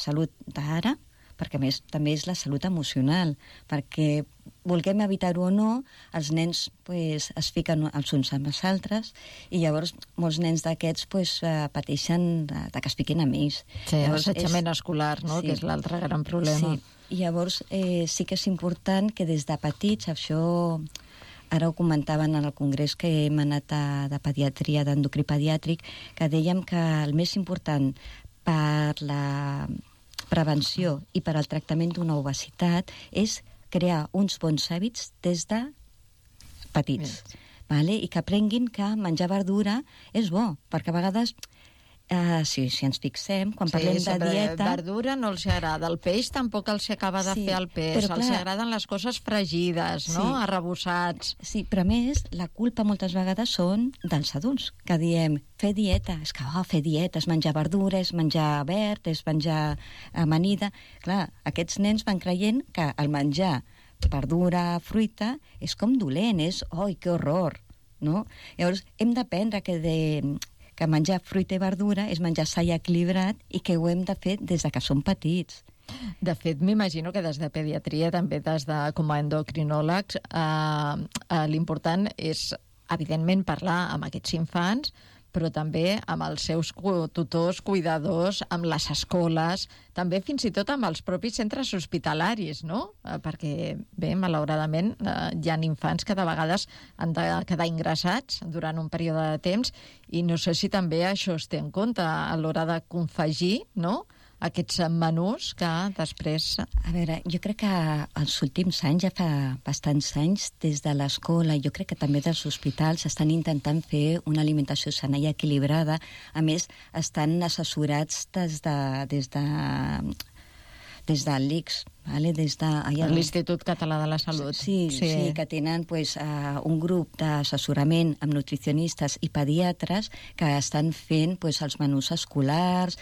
salut d'ara, perquè a més també és la salut emocional, perquè vulguem evitar-ho o no, els nens pues, es fiquen els uns amb els altres i llavors molts nens d'aquests pues, pateixen de que es fiquin amb ells. Sí, l'assetjament escolar, no? Sí. Que és l'altre gran problema. Sí, i llavors sí que és important que des de petits, això ara ho comentaven en el congrés que hem anat de pediatria, d'endocrí pediàtric, que dèiem que el més important per la prevenció i per al tractament d'una obesitat és crear uns bons hàbits des de petits, vale? I que aprenguin que menjar verdura és bo, perquè a vegades si ens fixem, quan parlem de dieta... Verdura no els agrada, el peix tampoc els acaba de fer el peix, els agraden les coses fregides, no? Arrebossats. Sí, però a més, la culpa moltes vegades són dels adults, que diem, fer dieta, és que fer dieta és menjar verdura, és menjar verd, és menjar amanida... Clar, aquests nens van creient que el menjar verdura, fruita, és com dolent, és, oi, que horror, no? Llavors, hem d'aprendre que menjar fruita i verdura és menjar sa i equilibrat i que ho hem de fer des de que som petits. De fet, m'imagino que des de pediatria, també des de com a endocrinòlegs, l'important és, evidentment, parlar amb aquests infants, però també amb els seus tutors, cuidadors, amb les escoles, també fins i tot amb els propis centres hospitalaris, no? Perquè, bé, malauradament, hi ha infants que de vegades han de quedar ingressats durant un període de temps i no sé si també això es té en compte a l'hora de confegir, no?, aquests menús que després... A veure, jo crec que els últims anys, ja fa bastants anys, des de l'escola, jo crec que també dels hospitals, estan intentant fer una alimentació sana i equilibrada. A més, estan assessorats des de l'ICS, vale? Des de l'Institut Català de la Salut. Sí, que tenen pues, un grup d'assessorament amb nutricionistes i pediatres que estan fent pues, els menús escolars,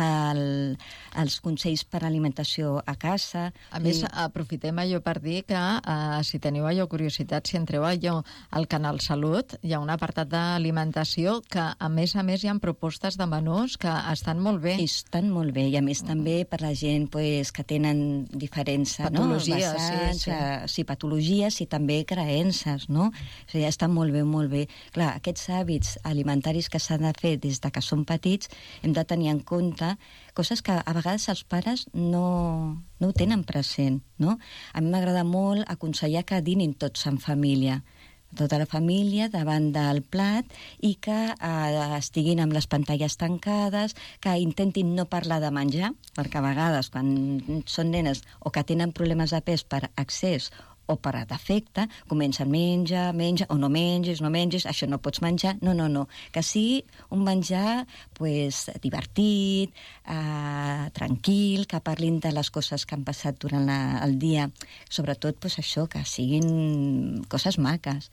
els consells per alimentació a casa. A més, aprofitem allò per dir que si teniu allò curiositat, si entreu allò al Canal Salut, hi ha un apartat d'alimentació que a més hi ha propostes de menús que estan molt bé. Estan molt bé, i a més també per la gent pues, que tenen diferents patologies, vessants, patologies i també creences, no? O sigui, està molt bé, molt bé. Clar, aquests hàbits alimentaris que s'han de fer des de que som petits hem de tenir en compte coses que a vegades els pares no ho tenen present, no? A mi m'agrada molt aconsellar que dinin tots en família, tota la família davant del plat i que estiguin amb les pantalles tancades, que intentin no parlar de menjar, perquè a vegades quan són nenes o que tenen problemes de pes per excés o per defecte, comencen menja, o no menges, això no pots menjar, no, que sigui un menjar pues, divertit, tranquil, que parlin de les coses que han passat durant el dia, sobretot pues, això, que siguin coses maques.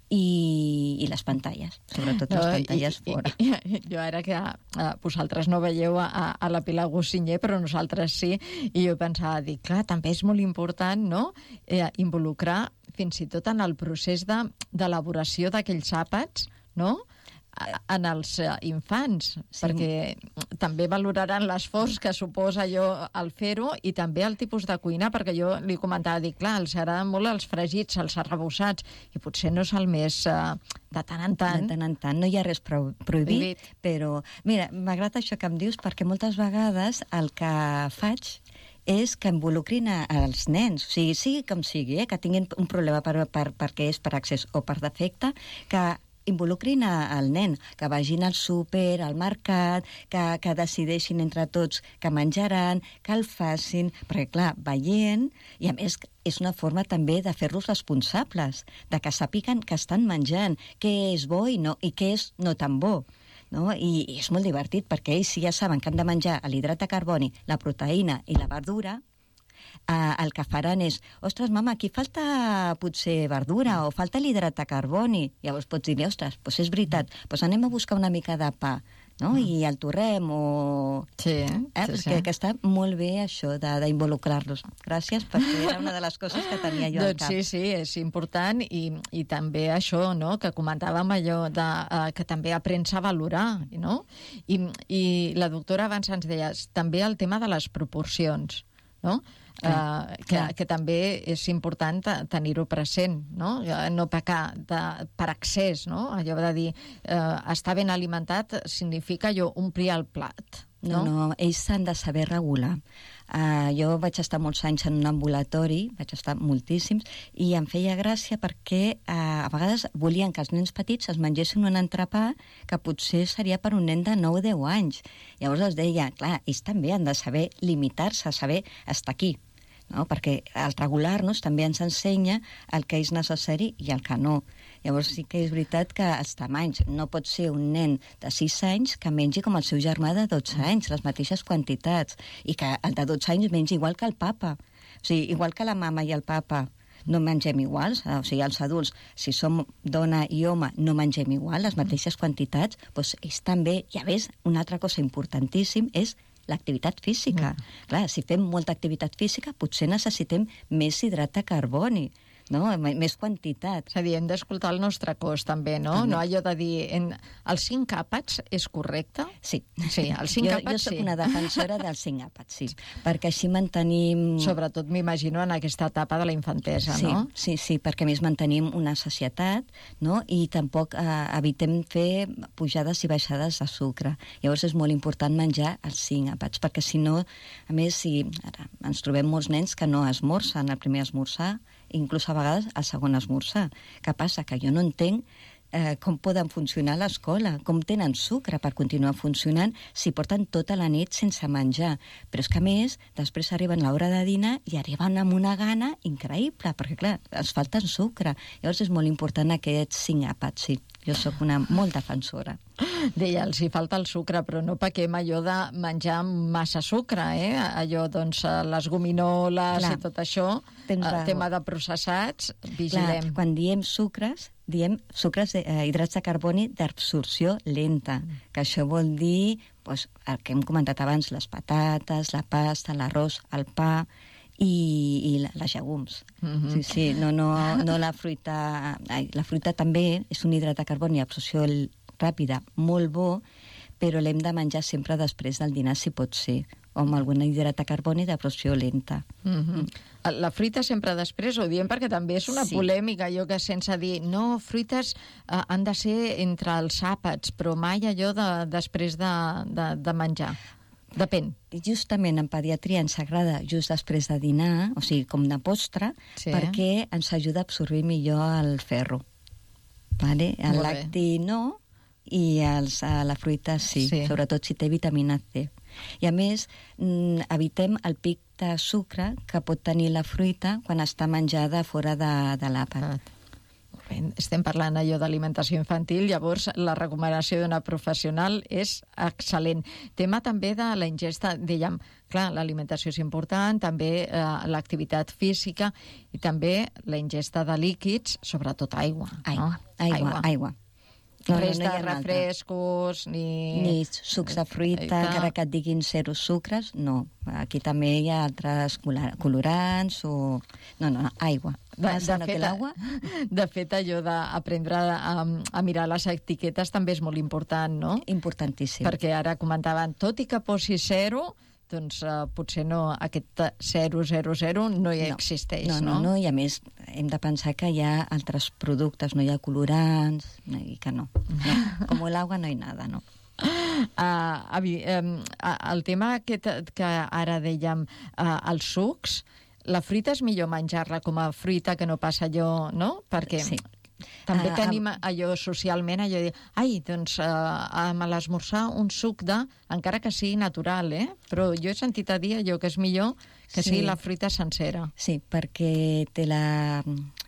I les pantalles, sobretot les pantalles fora. Jo ara que vosaltres no veieu a la Pilar Gossinyer, però nosaltres sí, i jo pensava, clar, també és molt important, no?, involucrar fins i tot en el procés d'elaboració d'aquells àpats, no?, en els infants, perquè també valoraran l'esforç que suposa allò al fer-ho i també el tipus de cuina, perquè jo li comentava, clar, els agraden molt els fregits, els arrebossats, i potser no és el més de tant en tant. De tant en tant, no hi ha res prohibit, però mira, m'agrada això que em dius perquè moltes vegades el que faig és que involucrin els nens, o sigui com sigui, que tinguin un problema perquè és per excés o per defecte, que involucrin el nen, que vagin al súper, al mercat, que decideixin entre tots que menjaran, que el facin, perquè clar, veient, i a més és una forma també de fer-los responsables, de que sàpiguen que estan menjant, què és bo i què és no tan bo. No? I és molt divertit, perquè ells ja saben que han de menjar l'hidrat de carboni, la proteïna i la verdura. El que faran és, ostres, mama, aquí falta potser verdura o falta l'hidrat de carboni. Llavors pots dir, ostres, doncs és veritat, doncs anem a buscar una mica de pa. no? I el torrem o... Sí, Perquè que està molt bé això d'involucrar-los. Gràcies, perquè era una de les coses que tenia jo al cap. Sí, és important i també això, no?, que comentàvem allò que també aprens a valorar, no? I la doctora abans ens deia també el tema de les proporcions, no? Que també és important tenir-ho present, no? No pecar per excés, no? Allò de dir, estar ben alimentat significa allò omplir el plat. No, ells s'han de saber regular. Jo vaig estar molts anys en un ambulatori, vaig estar moltíssims, i em feia gràcia perquè a vegades volien que els nens petits es mengessin un entrepà que potser seria per un nen de 9 o 10 anys. Llavors els deia, clar, ells també han de saber limitar-se, saber estar aquí, no? Perquè el regular-nos també ens ensenya el que és necessari i el que no. Llavors sí que és veritat que els tamanys, no pot ser un nen de 6 anys que mengi com el seu germà de 12 anys, les mateixes quantitats, i que el de 12 anys mengi igual que el papa. O sigui, igual que la mama i el papa no mengem iguals, o sigui, els adults, si som dona i home, no mengem igual, les mateixes quantitats, doncs és també, i a més, una altra cosa importantíssim és l'activitat física. Clar, si fem molta activitat física, potser necessitem més hidrat de carboni, no? Més quantitat. És a dir, hem d'escoltar el nostre cos, també, no? També. No allò de dir, els 5 àpats és correcte? Sí. Sí, els 5 àpats, jo soc una defensora dels 5 àpats, sí. Perquè així mantenim... Sobretot, m'imagino, en aquesta etapa de la infantesa, no? Sí, perquè a més mantenim una sacietat, no? I tampoc evitem fer pujades i baixades de sucre. Llavors és molt important menjar els 5 àpats, perquè si no, a més, ara ens trobem molts nens que no esmorzen el primer esmorzar, inclús a vegades el segon esmorzar. Què passa? Que jo no entenc com poden funcionar a l'escola, com tenen sucre per continuar funcionant si porten tota la nit sense menjar. Però és que, a més, després arriben l'hora de dinar i arriben amb una gana increïble, perquè, clar, els falten sucre. Llavors és molt important aquests 5 àpats, sí. Jo sóc una molt defensora. Deia, els hi falta el sucre, però no pequem allò de menjar massa sucre, Allò, doncs, les gominoles i tot això, tema de processats, vigilem. Clar, quan diem sucres hidrats de carboni d'absorció lenta, que això vol dir el que hem comentat abans, les patates, la pasta, l'arròs, el pa i les llegums. Sí, no la fruita. La fruita també és un hidrat de carboni d'absorció ràpida, molt bo, però l'hem de menjar sempre després del dinar, si pot ser, o amb algun hidrat de carboni d'absorció lenta. La fruita sempre després, ho diem perquè també és una polèmica, allò que sense dir, no, fruites han de ser entre els àpats, però mai allò després de menjar. Depèn. Justament en pediatria ens agrada just després de dinar, o sigui, com de postre, perquè ens ajuda a absorbir millor el ferro. El lacti no, i la fruita sí, sobretot si té vitamina C. I a més, evitem el pic de sucre que pot tenir la fruita quan està menjada fora de l'àpat. Estem parlant allò d'alimentació infantil, llavors la recomanació d'una professional és excel·lent. Tema també de la ingesta, dèiem, clar, l'alimentació és important, també l'activitat física i també la ingesta de líquids, sobretot aigua. Aigua. Res de refrescos, ni sucs de fruita, encara que et diguin 0 sucres, no. Aquí també hi ha altres colorants o... No, aigua. De fet, allò d'aprendre a mirar les etiquetes també és molt important, no? Importantíssim. Perquè ara comentaven, tot i que posi 0, doncs potser no, aquest 000 no hi existeix, no? No, i a més hem de pensar que hi ha altres productes, no hi ha colorants, i que no. Com l'aigua no hi ha nada, no? El tema aquest que ara dèiem, els sucs, la fruita és millor menjar-la com a fruita que no passa allò, no? Perquè també tenim allò socialment, allò de dir, doncs a l'esmorzar un suc encara que sigui natural, però jo he sentit a dir allò que és millor que sigui la fruita sencera. Sí, perquè té la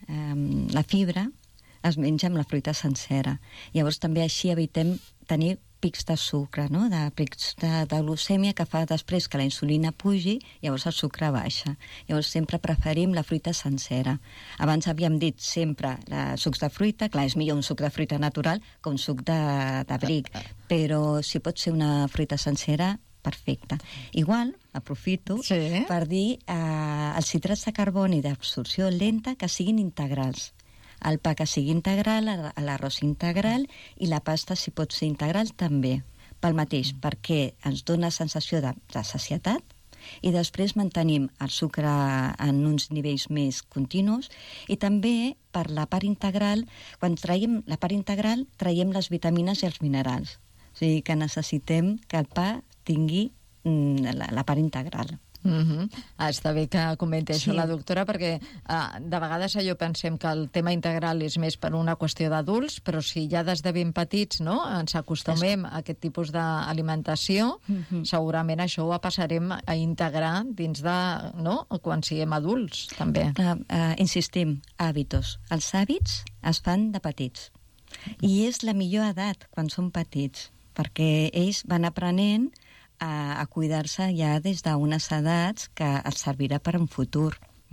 fibra, es menja amb la fruita sencera. Llavors també així evitem tenir pics de sucre, no? De pics de glucèmia que fa després que la insulina pugi, llavors el sucre baixa. Llavors sempre preferim la fruita sencera. Abans havíem dit sempre sucs de fruita, clar, és millor un suc de fruita natural que un suc de bric, però si pot ser una fruita sencera, perfecte. Igual, aprofito per dir els hidrats de carboni d'absorció lenta que siguin integrals. El pa que sigui integral, l'arròs integral i la pasta, si pot ser integral, també. Pel mateix, perquè ens dona sensació de sacietat i després mantenim el sucre en uns nivells més continus i també per la part integral, quan traiem la part integral, traiem les vitamines i els minerals. O sigui que necessitem que el pa tingui la part integral. Està bé que comenti això la doctora, perquè de vegades allò pensem que el tema integral és més per una qüestió d'adults, però si ja des de ben petits ens acostumem a aquest tipus d'alimentació, segurament això ho passarem a integrar dins de quan siguem adults, també. Insistim, hàbitos. Els hàbits es fan de petits. I és la millor edat, quan són petits, perquè ells van aprenent a cuidar-se ja des d'unes edats que els servirà per un futur.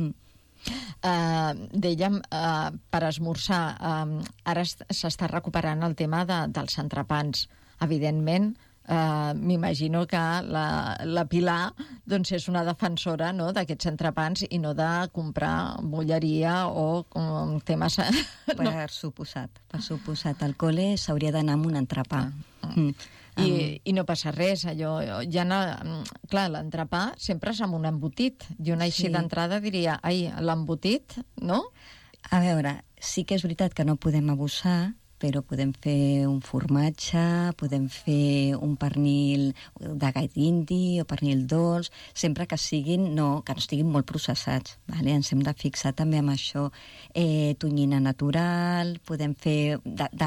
Dèiem, per esmorzar, ara s'està recuperant el tema dels entrepans. Evidentment, m'imagino que la Pilar és una defensora d'aquests entrepans i no de comprar bolleria o temes... Per suposat. Al col·le s'hauria d'anar amb un entrepà. I no passa res, allò... Clar, l'entrepà sempre és amb un embotit. Jo així d'entrada diria, l'embotit, no? A veure, sí que és veritat que no podem abusar, però podem fer un formatge, podem fer un pernil de gat indi o pernil dolç, sempre que siguin, que no estiguin molt processats. Ens hem de fixar també amb això. Tonyina natural, podem fer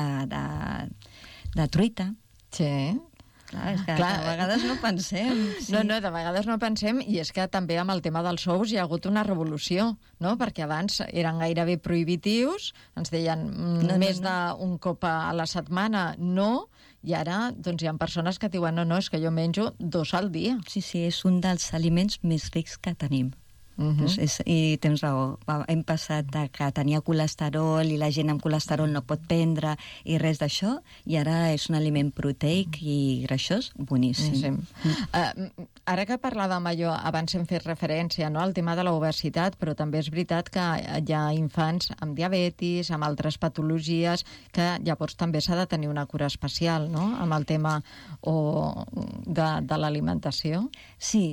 de truita. Sí. Clar, és que de vegades no pensem. No, de vegades no pensem, i és que també amb el tema dels ous hi ha hagut una revolució, no? Perquè abans eren gairebé prohibitius, ens deien més d'un cop a la setmana, no, i ara hi ha persones que diuen no, és que jo menjo 2 al dia. Sí, és un dels aliments més rics que tenim. I tens raó, hem passat de que tenia colesterol i la gent amb colesterol no pot prendre i res d'això, i ara és un aliment proteic i greixós boníssim. Ara que parlàvem allò, abans hem fet referència al tema de l'obesitat, però també és veritat que hi ha infants amb diabetis, amb altres patologies, que llavors també s'ha de tenir una cura especial, no?, amb el tema de l'alimentació. Sí,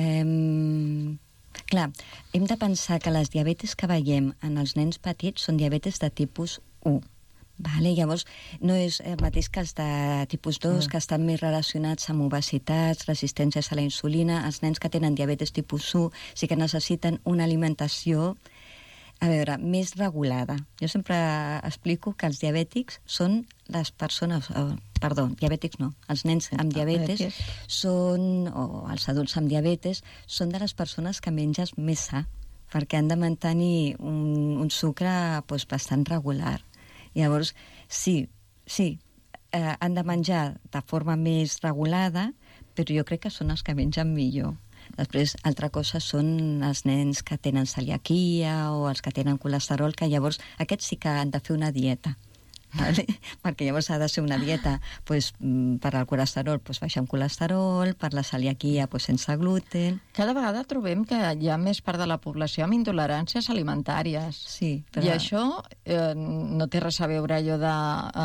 clar, hem de pensar que les diabetis que veiem en els nens petits són diabetis de tipus 1. Llavors, no és el mateix que els de tipus 2, que estan més relacionats amb obesitats, resistències a la insulina. Els nens que tenen diabetis tipus 1 sí que necessiten una alimentació, més regulada. Jo sempre explico que els diabètics són les persones... diabètics no. Els nens amb diabetes o els adults amb diabetes són de les persones que menges més sa, perquè han de mantenir un sucre bastant regular. Llavors, sí, han de menjar de forma més regulada, però jo crec que són els que mengen millor. Després, altra cosa són els nens que tenen celiaquia o els que tenen colesterol, que llavors aquests sí que han de fer una dieta. Perquè llavors ha de ser una dieta per al colesterol baixar amb colesterol, per la celiaquia sense gluten. Cada vegada trobem que hi ha més part de la població amb intoleràncies alimentàries. Sí, però... I això no té res a veure allò de...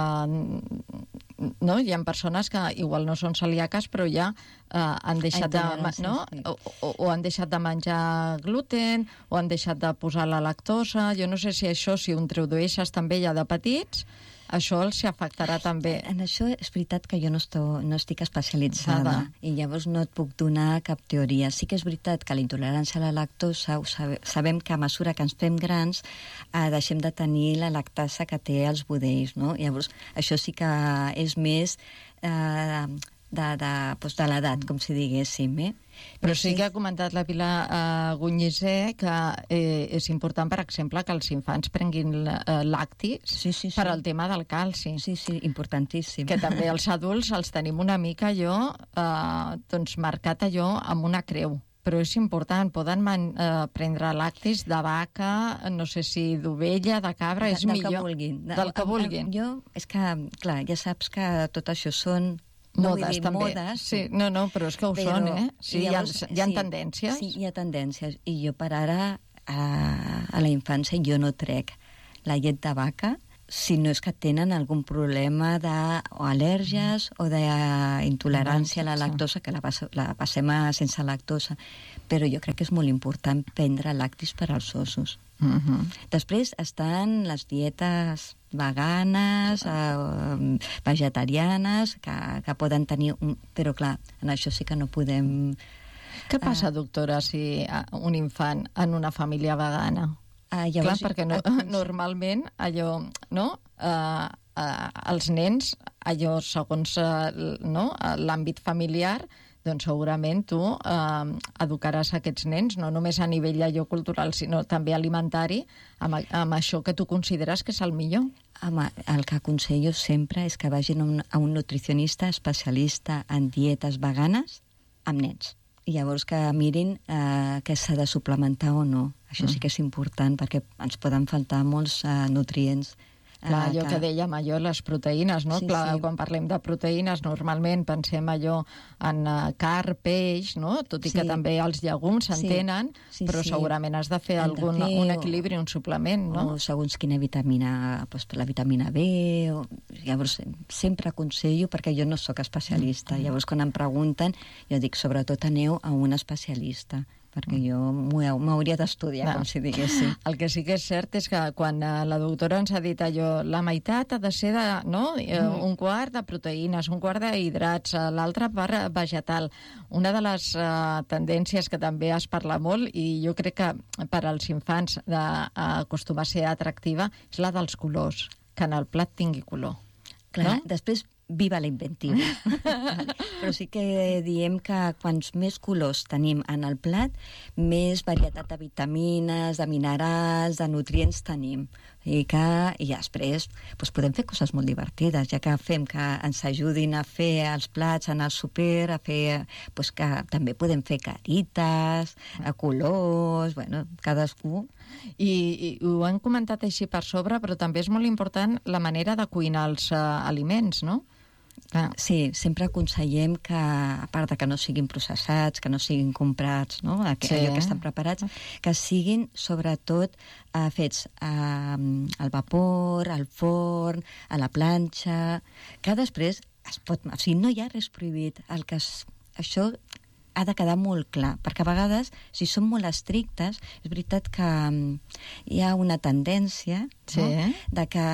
No? Hi ha persones que igual no són celíaques, però ja han deixat o han deixat de menjar gluten, o han deixat de posar la lactosa. Jo no sé si això, si ho introdueixes també ja de petits, això els afectarà també. En això és veritat que jo no estic especialitzada i llavors no et puc donar cap teoria. Sí que és veritat que la intolerància a la lactosa, sabem que a mesura que ens fem grans deixem de tenir la lactasa que té els budells, no? Llavors això sí que és més de l'edat, com si diguéssim, Però sí que ha comentat la Pilar Gunyisé que és important, per exemple, que els infants prenguin làctics per al tema del calci. Sí, importantíssim. Que també els adults els tenim una mica doncs marcat allò amb una creu. Però és important, poden prendre làctics de vaca, no sé si d'ovella, de cabra, és millor. Del que vulguin. Jo, és que, clar, ja saps que tot això són... Modes, també. Sí, no, però és que ho són, Sí, llavors, hi ha tendències. Sí, hi ha tendències. I jo per ara, a la infància, jo no trec la llet de vaca si no és que tenen algun problema d'al·lèrgies o d'intolerància a la lactosa, que la passem sense lactosa. Però jo crec que és molt important prendre làctics per als ossos. Després estan les dietes veganes, vegetarianes, que poden tenir... Però, clar, en això sí que no podem... Què passa, doctora, si un infant en una família vegana? Llavors, clar, perquè normalment allò, no? Els nens, allò segons l'àmbit familiar, doncs segurament tu educaràs aquests nens, no només a nivell allò cultural, sinó també alimentari, amb això que tu consideres que és el millor. Home, el que aconsello sempre és que vagin a un nutricionista especialista en dietes veganes amb nens. I llavors que mirin què s'ha de suplementar o no. Això sí que és important, perquè ens poden faltar molts nutrients. Clar, allò que dèiem, les proteïnes, no? Sí, clar, quan parlem de proteïnes, normalment pensem allò en carn, peix, no? Tot i que també els llegums s'entenen, però segurament has de fer un equilibri, un suplement, no? O segons quina vitamina, la vitamina B... Llavors, sempre aconsello, perquè jo no sóc especialista. Llavors, quan em pregunten, jo dic, sobretot aneu a un especialista, perquè jo m'hauria d'estudiar, com si diguéssim. El que sí que és cert és que quan la doctora ens ha dit allò, la meitat ha de ser un quart de proteïnes, un quart d'hidrats, l'altra part vegetal. Una de les tendències que també es parla molt, i jo crec que per als infants acostuma a ser atractiva, és la dels colors, que en el plat tingui color. Clar, després viva la inventiva. Però sí que diem que quants més colors tenim en el plat, més varietat de vitamines, de minerals, de nutrients tenim. I després podem fer coses molt divertides, ja que fem que ens ajudin a fer els plats en el súper, a fer que també podem fer carites, a colors, cadascú. I ho han comentat així per sobre, però també és molt important la manera de cuinar els aliments, no? Sí, sempre aconsellem que, a part de que no siguin processats, que no siguin comprats, no? Allò que estan preparats, que siguin, sobretot, fets al vapor, al forn, a la planxa, que després no hi ha res prohibit. Això ha de quedar molt clar, perquè a vegades, si som molt estrictes, és veritat que hi ha una tendència de que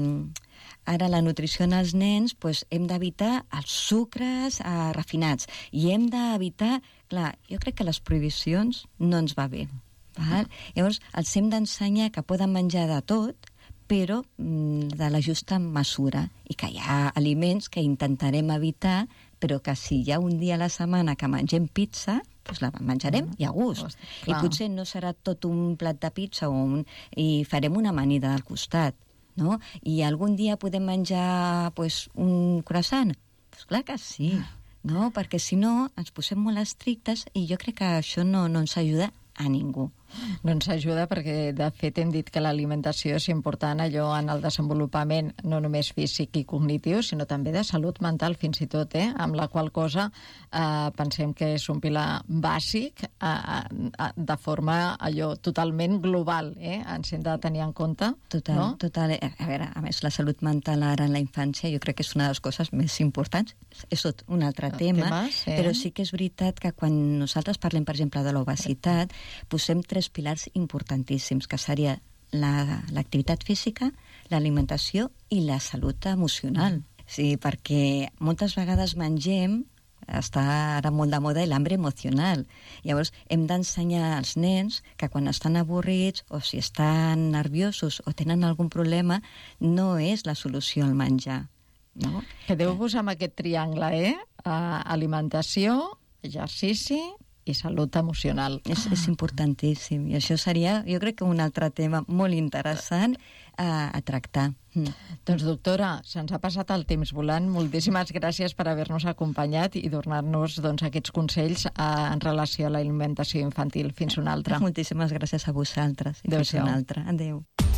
ara la nutrició en els nens hem d'evitar els sucres refinats i hem d'evitar... Clar, jo crec que les prohibicions no ens va bé. Llavors, els hem d'ensenyar que poden menjar de tot, però de la justa mesura, i que hi ha aliments que intentarem evitar, però que si hi ha un dia a la setmana que mengem pizza, la menjarem i a gust. I potser no serà tot un plat de pizza i farem una amanida al costat, no? I algun dia podem menjar un croissant? Clar que sí, no? Perquè si no ens posem molt estrictes i jo crec que això no ens ajuda a ningú. No ens ajuda perquè, de fet, hem dit que l'alimentació és important allò en el desenvolupament no només físic i cognitiu, sinó també de salut mental, fins i tot, amb la qual cosa pensem que és un pilar bàsic de forma allò totalment global, ens hem de tenir en compte. Total. A veure, a més, la salut mental ara en la infància jo crec que és una de les coses més importants. És tot un altre tema, però sí que és veritat que quan nosaltres parlem, per exemple, de l'obesitat, posem tres pilars importantíssims, que seria l'activitat física, l'alimentació i la salut emocional. Sí, perquè moltes vegades mengem, està ara molt de moda l'hambre emocional. Llavors, hem d'ensenyar als nens que quan estan avorrits o si estan nerviosos o tenen algun problema, no és la solució al menjar. no? Quedeu-vos amb aquest triangle, alimentació, exercici i salut emocional. És importantíssim. I això seria, jo crec que un altre tema molt interessant a tractar. Doncs, doctora, se'ns ha passat el temps volant. Moltíssimes gràcies per haver-nos acompanyat i donar-nos aquests consells en relació a l'alimentació infantil. Fins una altra. Moltíssimes gràcies a vosaltres. I fins una altra. Adéu.